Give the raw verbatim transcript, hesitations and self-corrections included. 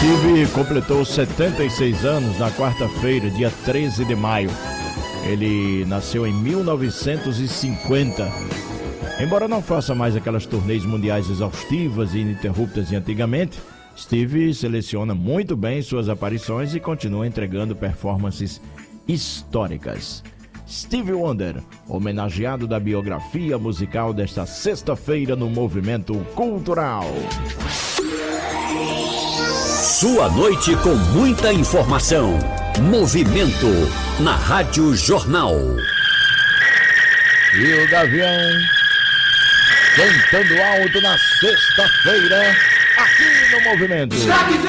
Steve completou setenta e seis anos na quarta-feira, dia treze de maio. Ele nasceu em mil novecentos e cinquenta. Embora não faça mais aquelas turnês mundiais exaustivas e ininterruptas de antigamente, Steve seleciona muito bem suas aparições e continua entregando performances históricas. Stevie Wonder, homenageado da biografia musical desta sexta-feira no Movimento Cultural. Sua noite com muita informação. Movimento na Rádio Jornal. E o Gavião cantando alto na sexta-feira aqui no Movimento.